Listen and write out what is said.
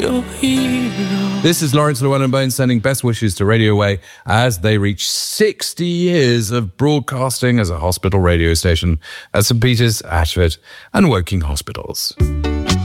your hero. This is Lawrence Llewellyn-Bowen sending best wishes to Radio Way as they reach 60 years of broadcasting as a hospital radio station at St Peter's, Ashford and Woking hospitals.